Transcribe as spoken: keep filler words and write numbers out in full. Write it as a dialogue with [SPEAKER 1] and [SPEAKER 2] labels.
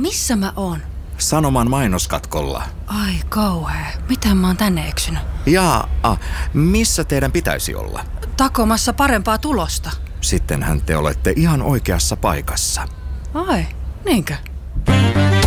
[SPEAKER 1] Missä mä oon?
[SPEAKER 2] Sanoman mainoskatkolla.
[SPEAKER 1] Ai kauhea. Miten mä oon tänne eksynyt?
[SPEAKER 2] Jaa, ah, missä teidän pitäisi olla?
[SPEAKER 1] Takomassa parempaa tulosta.
[SPEAKER 2] Sittenhän te olette ihan oikeassa paikassa.
[SPEAKER 1] Ai, niinkö?